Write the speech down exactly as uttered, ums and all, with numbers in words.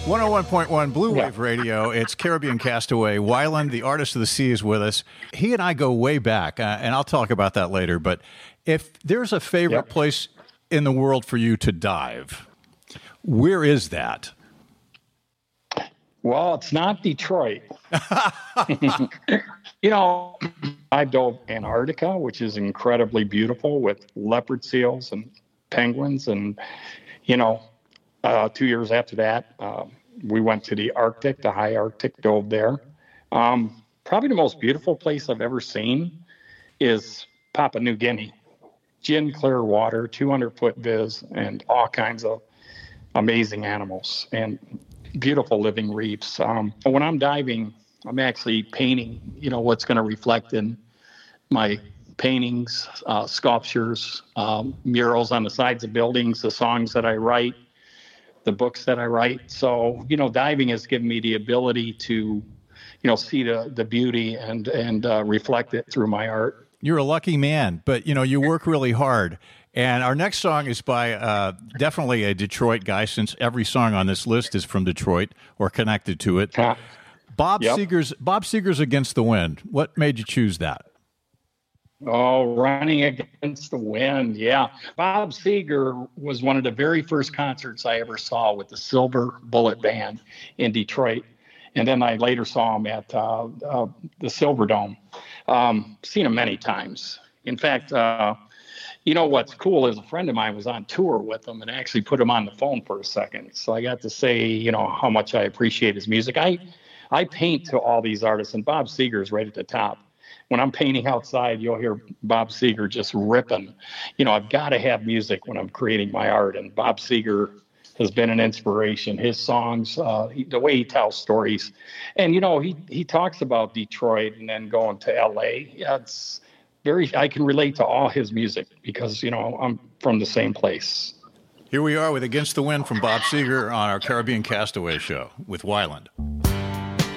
one oh one point one Blue Yeah. Wave Radio. It's Caribbean Castaway. Wyland, the artist of the sea, is with us. He and I go way back, uh, and I'll talk about that later. But if there's a favorite Yep. place in the world for you to dive, where is that? Well, it's not Detroit. You know, I dove Antarctica, which is incredibly beautiful with leopard seals and penguins. And, you know, uh, two years after that, uh, we went to the Arctic, the high Arctic, dove there. Um, probably the most beautiful place I've ever seen is Papua New Guinea. Gin clear water, two hundred foot viz, and all kinds of amazing animals and beautiful living reefs. Um, when I'm diving, I'm actually painting, you know, what's going to reflect in my paintings, uh, sculptures, um, murals on the sides of buildings, the songs that I write, the books that I write. So, you know, diving has given me the ability to, you know, see the, the beauty and, and uh, reflect it through my art. You're a lucky man, but, you know, you work really hard. And our next song is by uh, definitely a Detroit guy, since every song on this list is from Detroit or connected to it. Huh. Bob Yep. Seger's Bob Seger's Against the Wind. What made you choose that? Oh, Running Against the Wind. Yeah. Bob Seger was one of the very first concerts I ever saw with the Silver Bullet Band in Detroit. And then I later saw him at uh, uh, the Silver Dome. Um, seen him many times. In fact, uh, you know what's cool is a friend of mine was on tour with him and actually put him on the phone for a second. So I got to say, you know, how much I appreciate his music. I I paint to all these artists, and Bob Seger is right at the top. When I'm painting outside, you'll hear Bob Seger just ripping. You know, I've got to have music when I'm creating my art, and Bob Seger has been an inspiration. His songs, uh, he, the way he tells stories. And, you know, he, he talks about Detroit and then going to L A. Yeah, it's very, I can relate to all his music because, you know, I'm from the same place. Here we are with Against the Wind from Bob Seger on our Caribbean Castaway show with Wyland.